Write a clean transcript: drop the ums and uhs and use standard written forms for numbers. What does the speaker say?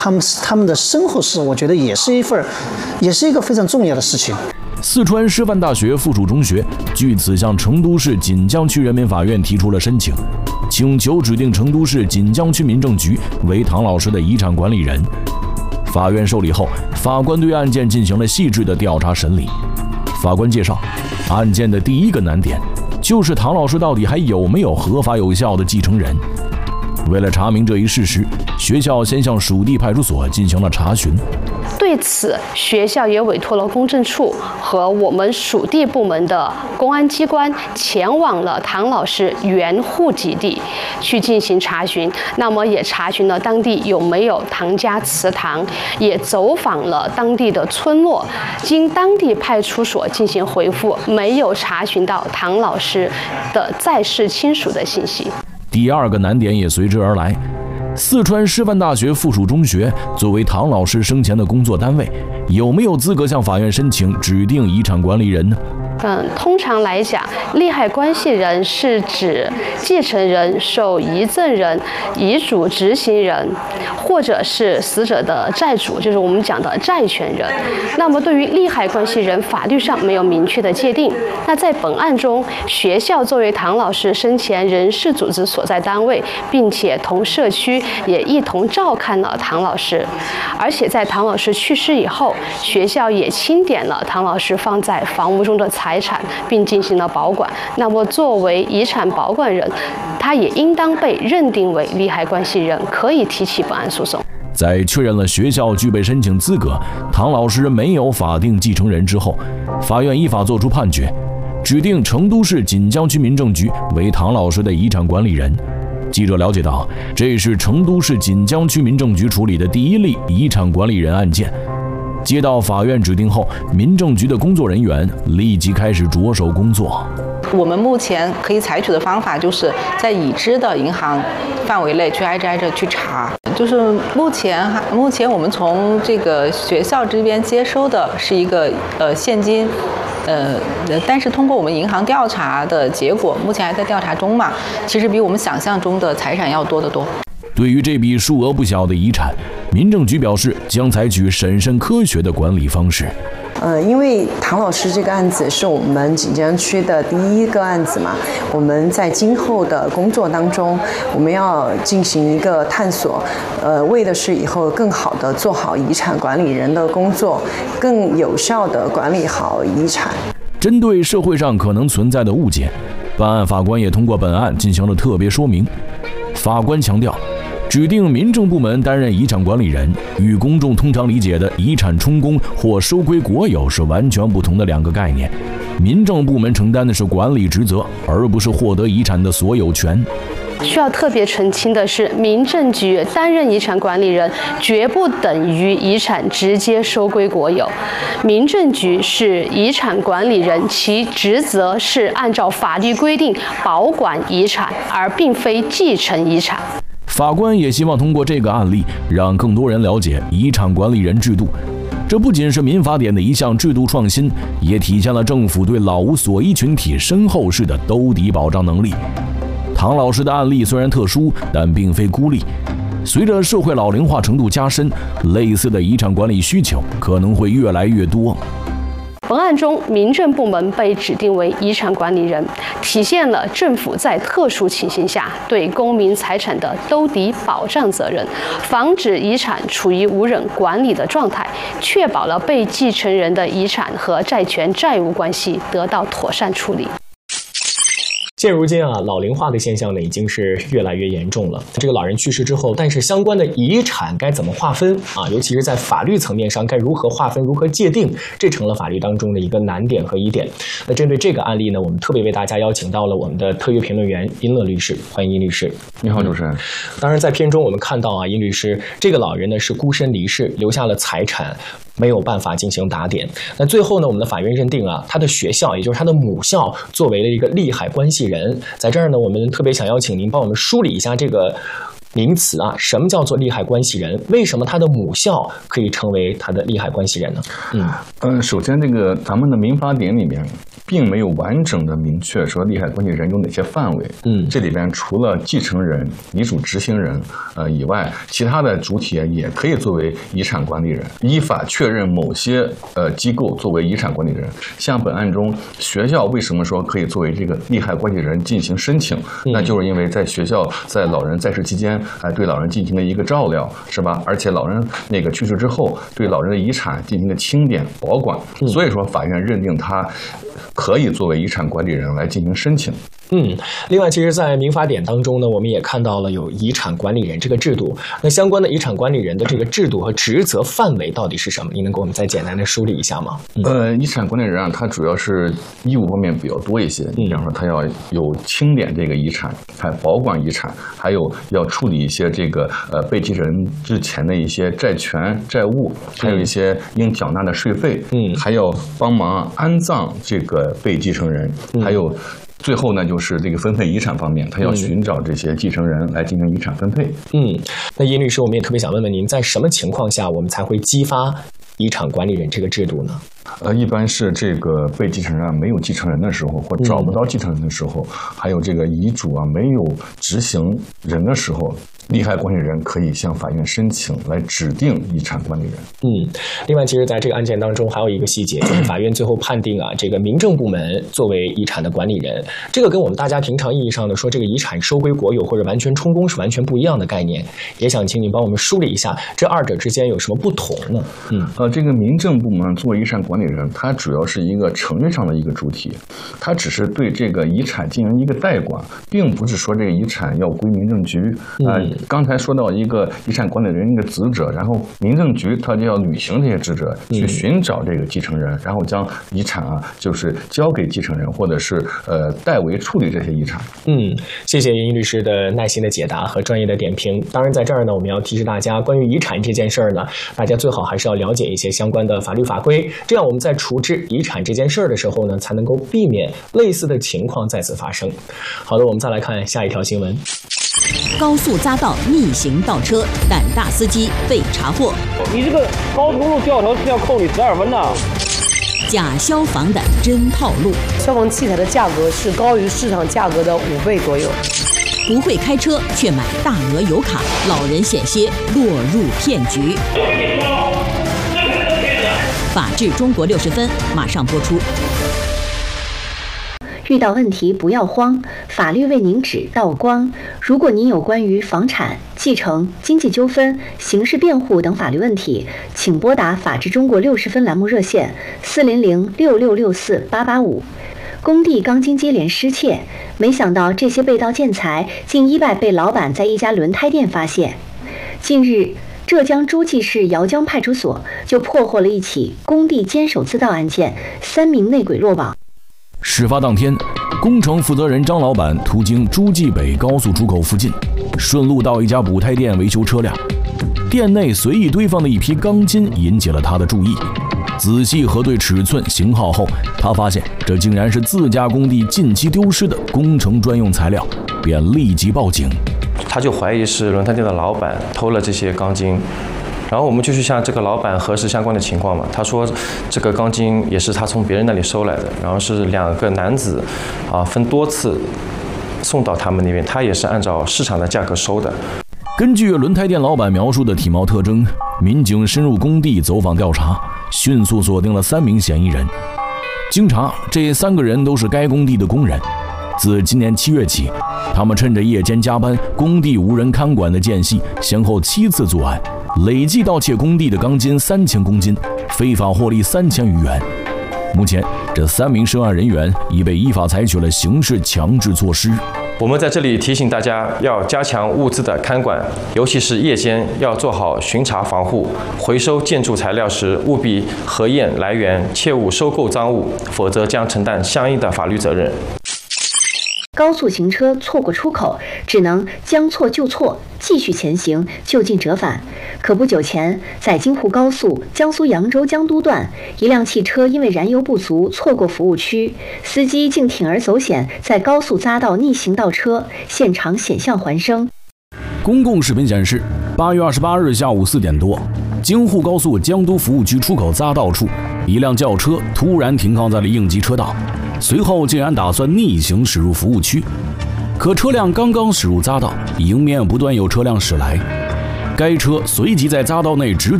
他们的身后事，我觉得也是一个非常重要的事情。 四川师范大学附属中学据此向成都市锦江区人民法院提出了申请，请求指定成都市锦江区民政局为唐老师的遗产管理人。法院受理后，法官对案件进行了细致的调查审理。法官介绍，案件的第一个难点就是唐老师到底还有没有合法有效的继承人。为了查明这一事实，学校先向属地派出所进行了查询。 对此，学校也委托了公证处和我们属地部门的公安机关前往了唐老师原户籍地去进行查询。那么也查询了当地有没有唐家祠堂，也走访了当地的村落。经当地派出所进行回复，没有查询到唐老师的在世亲属的信息。 第二个难点也随之而来。四川师范大学附属中学作为唐老师生前的工作单位，有没有资格向法院申请指定遗产管理人呢？ 通常来讲，利害关系人是指继承人、受遗赠人、遗嘱执行人，或者是死者的债主，就是我们讲的债权人。那么对于利害关系人，法律上没有明确的界定。那在本案中，学校作为唐老师生前人事组织所在单位，并且同社区也一同照看了唐老师，而且在唐老师去世以后，学校也清点了唐老师放在房屋中的财产，并进行了保管。那么作为遗产保管人，他也应当被认定为利害关系人，可以提起本案诉讼。 在确认了学校具备申请资格，唐老师没有法定继承人之后，法院依法作出判决，指定成都市锦江区民政局为唐老师的遗产管理人。记者了解到，这是成都市锦江区民政局处理的第一例遗产管理人案件。接到法院指定后，民政局的工作人员立即开始着手工作。 我们目前可以采取的方法，就是在已知的银行范围内去挨着去查。就是目前我们从这个学校这边接收的是一个现金。但是通过我们银行调查的结果，目前还在调查中嘛，其实比我们想象中的财产要多得多。 对于这笔数额不小的遗产，民政局表示将采取审慎科学的管理方式。 因为唐老师这个案子是我们锦江区的第一个案子嘛，我们在今后的工作当中，我们要进行一个探索，为的是以后更好的做好遗产管理人的工作，更有效的管理好遗产。 针对社会上可能存在的误解，办案法官也通过本案进行了特别说明。法官强调，指定民政部门担任遗产管理人，与公众通常理解的遗产充公或收归国有是完全不同的两个概念。民政部门承担的是管理职责，而不是获得遗产的所有权。 需要特别澄清的是，民政局担任遗产管理人绝不等于遗产直接收归国有。民政局是遗产管理人，其职责是按照法律规定保管遗产，而并非继承遗产。 法官也希望通过这个案例，让更多人了解遗产管理人制度。这不仅是民法典的一项制度创新，也体现了政府对老无所依群体身后事的兜底保障能力。唐老师的案例虽然特殊，但并非孤立。随着社会老龄化程度加深，类似的遗产管理需求可能会越来越多。 本案中，民政部门被指定为遗产管理人，体现了政府在特殊情形下对公民财产的兜底保障责任，防止遗产处于无人管理的状态，确保了被继承人的遗产和债权债务关系得到妥善处理。 现如今啊，老龄化的现象呢已经是越来越严重了。这个老人去世之后，但是相关的遗产该怎么划分啊？尤其是在法律层面上该如何划分、如何界定，这成了法律当中的一个难点和疑点。那针对这个案例呢，我们特别为大家邀请到了我们的特约评论员殷乐律师，欢迎殷律师。 你好，主持人。 当然，在片中我们看到啊，殷律师这个老人呢是孤身离世，留下了财产，没有办法进行打点。那最后呢，我们的法院认定啊，他的学校，也就是他的母校，作为了一个利害关系人。在这儿呢，我们特别想邀请您帮我们梳理一下这个名词啊，什么叫做利害关系人？为什么他的母校可以成为他的利害关系人呢？ 首先这个咱们的民法典里面并没有完整的明确说利害关系人有哪些范围。这里边除了继承人、遗嘱执行人以外，其他的主体也可以作为遗产管理人，依法确认某些机构作为遗产管理人。像本案中，学校为什么说可以作为这个利害关系人进行申请？那就是因为在学校在老人在世期间，对老人进行了一个照料，是吧？而且老人那个去世之后，对老人的遗产进行了清点保管，所以说法院认定他可以作为遗产管理人来进行申请。 另外，其实，在民法典当中呢，我们也看到了有遗产管理人这个制度。那相关的遗产管理人的这个制度和职责范围到底是什么？您能给我们再简单的梳理一下吗？ 遗产管理人啊，他主要是义务方面比较多一些。比方说，他要有清点这个遗产，还保管遗产，还有要处理一些这个被继承人之前的一些债权、债务，还有一些应缴纳的税费。还要帮忙安葬这个被继承人，还有。最后呢，就是这个分配遗产方面，他要寻找这些继承人来进行遗产分配。 那殷律师，我们也特别想问问您，在什么情况下我们才会激发遗产管理人这个制度呢？ 一般是这个被继承人没有继承人的时候，或找不到继承人的时候，还有这个遗嘱没有执行人的时候，利害关系人可以向法院申请来指定遗产管理人。 另外，其实在这个案件当中还有一个细节，就是法院最后判定这个民政部门作为遗产的管理人，这个跟我们大家平常意义上的说这个遗产收归国有或者完全充公是完全不一样的概念。也想请你帮我们梳理一下这二者之间有什么不同呢？ 这个民政部门作为遗产管理人，它主要是一个程序上的一个主体，它只是对这个遗产进行一个代管，并不是说这个遗产要归民政局。刚才说到一个遗产管理人一个职责，然后民政局它就要履行这些职责，去寻找这个继承人，然后将遗产就是交给继承人，或者是代为处理这些遗产。 谢谢殷律师的耐心的解答和专业的点评。当然，在这儿呢，我们要提示大家，关于遗产这件事儿呢，大家最好还是要了解一些相关的法律法规，这样我们在处置遗产这件事儿的时候呢，才能够避免类似的情况再次发生。好的，我们再来看下一条新闻。 高速匝道逆行倒车，胆大司机被查获。 你这个高速公路掉头是要扣你12分的。 假消防的真套路， 消防器材的价格是高于市场价格的5倍左右。 不会开车却买大额油卡，老人险些落入骗局。法治中国60分马上播出。 遇到问题不要慌，法律为您指道光。如果您有关于房产、继承、经济纠纷、刑事辩护等法律问题，请拨打法治中国60分栏目热线40066648855。工地钢筋接连失窃，没想到这些被盗建材竟意外被老板在一家轮胎店发现。近日，浙江诸暨市姚江派出所就破获了一起工地监守自盗案件，3名内鬼落网。 事发当天，工程负责人张老板途经诸暨北高速出口附近，顺路到一家补胎店维修车辆。店内随意堆放的一批钢筋引起了他的注意。仔细核对尺寸、型号后，他发现这竟然是自家工地近期丢失的工程专用材料，便立即报警。 他就怀疑是轮胎店的老板偷了这些钢筋。然后我们就去向这个老板核实相关的情况嘛，他说这个钢筋也是他从别人那里收来的，然后是2个男子分多次送到他们那边，他也是按照市场的价格收的。 根据轮胎店老板描述的体貌特征，民警深入工地走访调查，迅速锁定了3名嫌疑人。经查，这3个人都是该工地的工人。自今年7月起，他们趁着夜间加班、工地无人看管的间隙，先后7次作案，累计盗窃工地的钢筋3000公斤，非法获利3000余元。目前，这3名涉案人员已被依法采取了刑事强制措施。 我们在这里提醒大家，要加强物资的看管，尤其是夜间要做好巡查防护。回收建筑材料时，务必核验来源，切勿收购赃物，否则将承担相应的法律责任。 高速行车错过出口，只能将错就错，继续前行，就近折返。可不久前，在京沪高速江苏扬州江都段，一辆汽车因为燃油不足错过服务区，司机竟铤而走险，在高速匝道逆行倒车，现场险象环生。 公共视频显示，8月28日下午4点多，京沪高速江都服务区出口匝道处，一辆轿车突然停靠在了应急车道，随后竟然打算逆行驶入服务区。可车辆刚刚驶入匝道，迎面不断有车辆驶来，该车随即在匝道内直